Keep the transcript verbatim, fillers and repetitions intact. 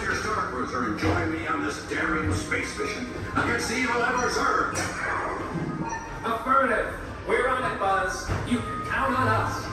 your Star Cruiser and join me on this daring space mission against the evil Emperor's Earth. Affirmative. We're on it, Buzz. You can count on us.